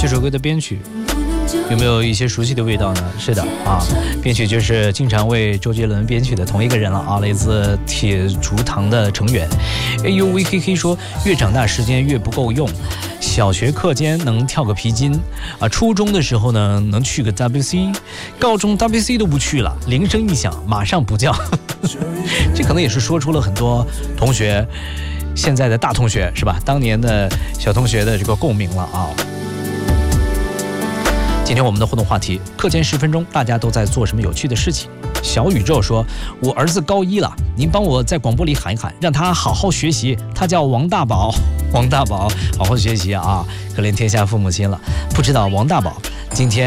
这首歌的编曲有没有一些熟悉的味道呢？是的啊，编曲就是经常为周杰伦编曲的同一个人了啊，来自铁竹堂的成员。AUVKK 说，越长大时间越不够用，小学课间能跳个皮筋啊，初中的时候呢能去个 WC， 高中 WC 都不去了，铃声一响马上补觉。这可能也是说出了很多同学现在的大同学是吧？当年的小同学的这个共鸣了啊。今天我们的互动话题，课间10分钟，大家都在做什么有趣的事情？小宇宙说，我儿子高1了，您帮我在广播里喊一喊，让他好好学习。他叫王大宝，王大宝，好好学习啊，可怜天下父母心了。不知道王大宝今天